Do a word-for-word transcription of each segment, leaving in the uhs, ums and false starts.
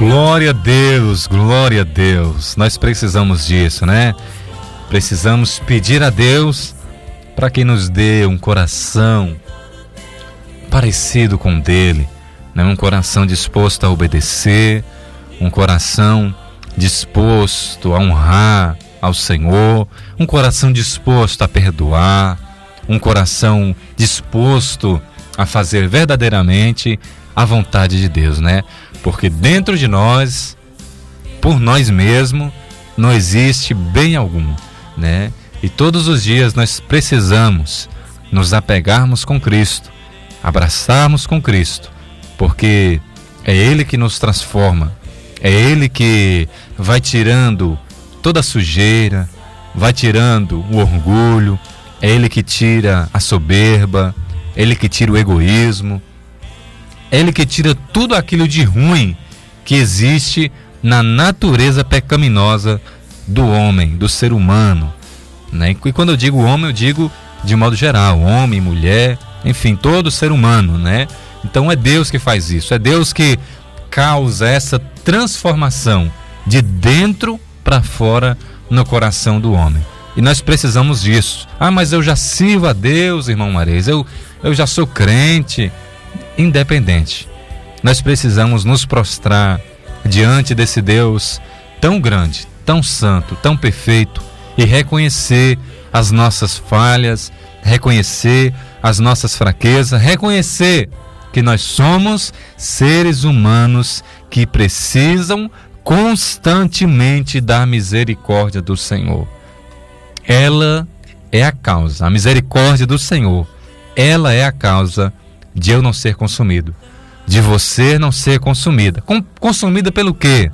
Glória a Deus, glória a Deus. Nós precisamos disso, né? Precisamos pedir a Deus para que nos dê um coração parecido com o dele, né? Um coração disposto a obedecer, um coração disposto a honrar ao Senhor, um coração disposto a perdoar, um coração disposto a fazer verdadeiramente a vontade de Deus, né? Porque dentro de nós, por nós mesmos, não existe bem algum, né? E todos os dias nós precisamos nos apegarmos com Cristo, abraçarmos com Cristo, porque é Ele que nos transforma, é Ele que vai tirando toda a sujeira, vai tirando o orgulho, é Ele que tira a soberba, é Ele que tira o egoísmo, é Ele que tira tudo aquilo de ruim que existe na natureza pecaminosa do homem, do ser humano, né? E quando eu digo homem, eu digo de modo geral, homem, mulher, enfim, todo ser humano, né? Então é Deus que faz isso, é Deus que causa essa transformação de dentro para fora no coração do homem. E nós precisamos disso. Ah, mas eu já sirvo a Deus, irmão Marês, eu, eu já sou crente. Independente, nós precisamos nos prostrar diante desse Deus tão grande, tão santo, tão perfeito e reconhecer as nossas falhas, reconhecer as nossas fraquezas, reconhecer que nós somos seres humanos que precisam constantemente da misericórdia do Senhor. Ela é a causa, a misericórdia do Senhor, ela é a causa de eu não ser consumido, de você não ser consumida. Com, consumida pelo quê?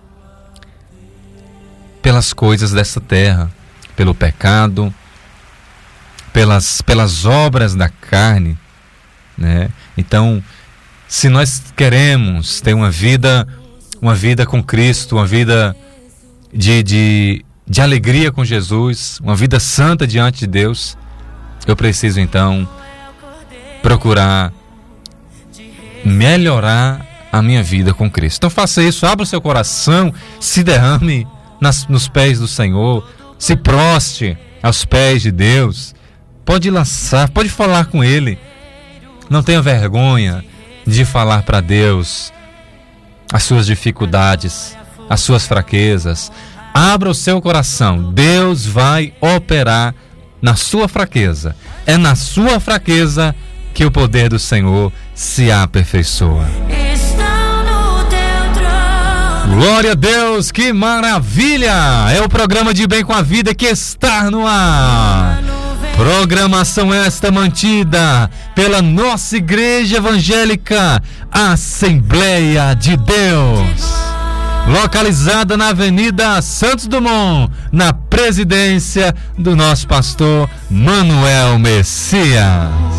Pelas coisas dessa terra, pelo pecado, pelas, pelas obras da carne, né? Então, se nós queremos ter uma vida, uma vida com Cristo, uma vida de, de, de alegria com Jesus, uma vida santa diante de Deus, eu preciso então procurar melhorar a minha vida com Cristo. Então faça isso, abra o seu coração, se derrame nas, nos pés do Senhor, se proste aos pés de Deus, pode lançar, pode falar com Ele, não tenha vergonha de falar para Deus as suas dificuldades, as suas fraquezas. Abra o seu coração, Deus vai operar na sua fraqueza, é na sua fraqueza que o poder do Senhor se aperfeiçoa. Glória a Deus, que maravilha! É o programa de Bem com a Vida que está no ar. Programação esta mantida pela nossa Igreja Evangélica Assembleia de Deus, localizada na Avenida Santos Dumont, na presidência do nosso pastor Manuel Messias.